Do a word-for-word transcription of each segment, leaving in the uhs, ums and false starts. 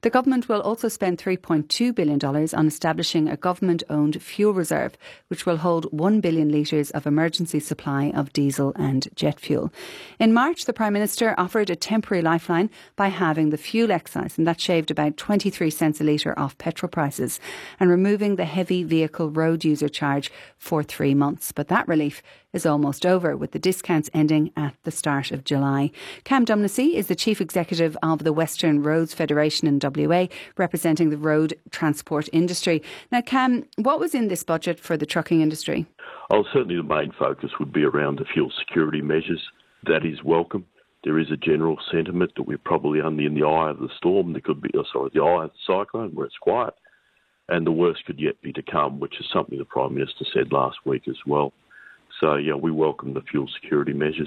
The government will also spend three point two billion dollars on establishing a government-owned fuel reserve, which will hold one billion litres of emergency supply of diesel and jet fuel. In March, the Prime Minister offered a temporary lifeline by halving the fuel excise, and that shaved about twenty-three cents a litre off petrol prices, and removing the heavy vehicle road user charge for three months. But that relief is almost over, with the discounts ending at the start of July. Cam Domnesey is the Chief Executive of the Western Roads Federation in W A, representing the road transport industry. Now, Cam, what was in this budget for the trucking industry? Oh, certainly the main focus would be around the fuel security measures. That is welcome. There is a general sentiment that we're probably only in the eye of the storm. There could be, oh, sorry, the eye of the cyclone where it's quiet. And the worst could yet be to come, which is something the Prime Minister said last week as well. So, yeah, we welcome the fuel security measures.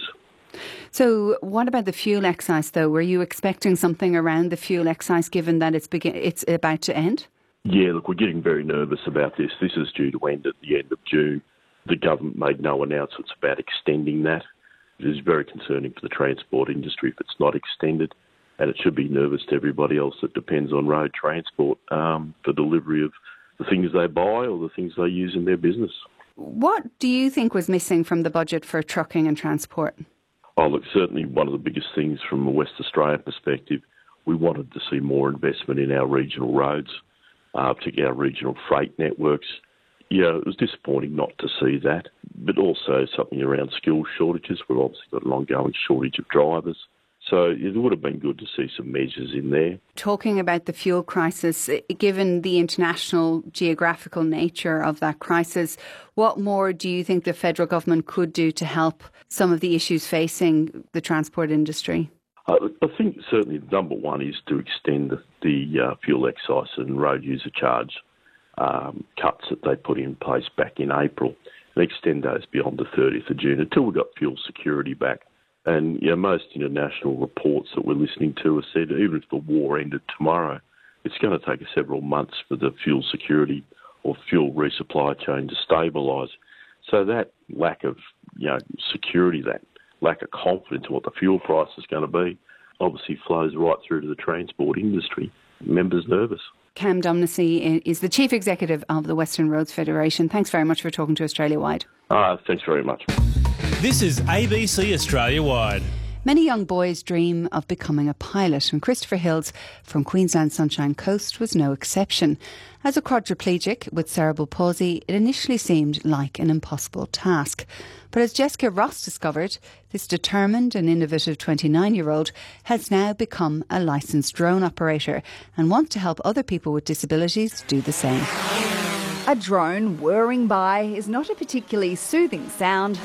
So what about the fuel excise, though? Were you expecting something around the fuel excise, given that it's begin- it's about to end? Yeah, look, we're getting very nervous about this. This is due to end at the end of June. The government made no announcements about extending that. It is very concerning for the transport industry if it's not extended, and it should be nervous to everybody else that depends on road transport um, for delivery of the things they buy or the things they use in their business. What do you think was missing from the budget for trucking and transport? Oh, look, certainly one of the biggest things from a West Australian perspective, we wanted to see more investment in our regional roads, uh, particularly our regional freight networks. Yeah, it was disappointing not to see that, but also something around skills shortages. We've obviously got an ongoing shortage of drivers. So it would have been good to see some measures in there. Talking about the fuel crisis, given the international geographical nature of that crisis, what more do you think the federal government could do to help some of the issues facing the transport industry? Uh, I think certainly number one is to extend the, the uh, fuel excise and road user charge um, cuts that they put in place back in April, and extend those beyond the thirtieth of June until we've got fuel security back. And you know, most international reports that we're listening to have said even if the war ended tomorrow, it's going to take several months for the fuel security or fuel resupply chain to stabilise. So that lack of you know security, that lack of confidence in what the fuel price is going to be, obviously flows right through to the transport industry. Members nervous. Cam Domnesey is the Chief Executive of the Western Roads Federation. Thanks very much for talking to Australia Wide. Uh, thanks very much. This is A B C Australia Wide. Many young boys dream of becoming a pilot, and Christopher Hills from Queensland's Sunshine Coast was no exception. As a quadriplegic with cerebral palsy, it initially seemed like an impossible task. But as Jessica Ross discovered, this determined and innovative twenty-nine-year-old has now become a licensed drone operator and wants to help other people with disabilities do the same. A drone whirring by is not a particularly soothing sound,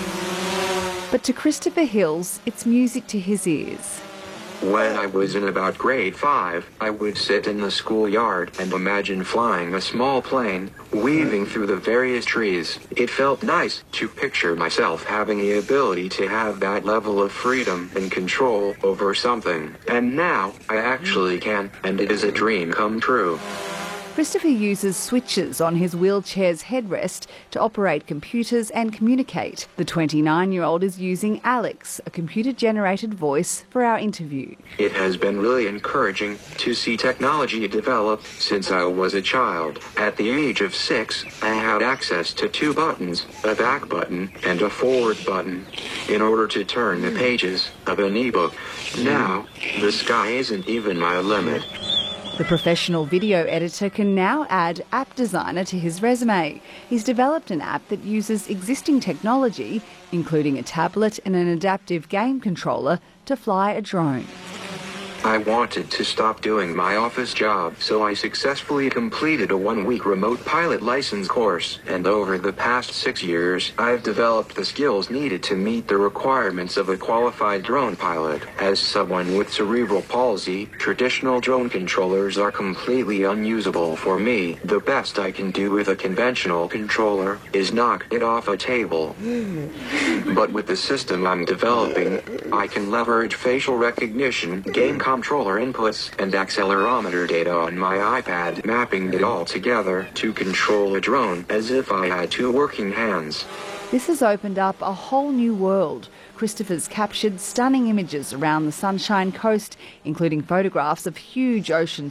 but to Christopher Hills, it's music to his ears. When I was in about grade five, I would sit in the schoolyard and imagine flying a small plane, weaving through the various trees. It felt nice to picture myself having the ability to have that level of freedom and control over something. And now, I actually can, and it is a dream come true. Christopher uses switches on his wheelchair's headrest to operate computers and communicate. The twenty-nine-year-old is using Alex, a computer-generated voice, for our interview. It has been really encouraging to see technology develop since I was a child. At the age of six, I had access to two buttons, a back button and a forward button, in order to turn the pages of an ebook. Now, the sky isn't even my limit. The professional video editor can now add app designer to his resume. He's developed an app that uses existing technology, including a tablet and an adaptive game controller, to fly a drone. I wanted to stop doing my office job, so I successfully completed a one-week remote pilot license course, and over the past six years, I've developed the skills needed to meet the requirements of a qualified drone pilot. As someone with cerebral palsy, traditional drone controllers are completely unusable for me. The best I can do with a conventional controller is knock it off a table. But with the system I'm developing, I can leverage facial recognition, game controller inputs, and accelerometer data on my iPad, mapping it all together to control a drone as if I had two working hands. This has opened up a whole new world. Christopher's captured stunning images around the Sunshine Coast, including photographs of huge ocean